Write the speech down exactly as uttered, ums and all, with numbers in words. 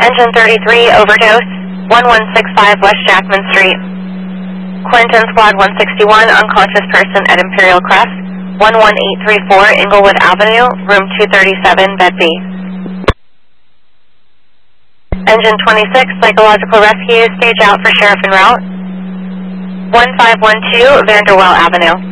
Engine thirty-three, overdose, one one six five West Jackman Street. Clinton Squad one sixty-one, unconscious person at Imperial Crest, one one eight three four Inglewood Avenue, room two thirty-seven, bed B. Engine twenty-six, psychological rescue, stage out for sheriff en route. one five one two Vanderwell Avenue.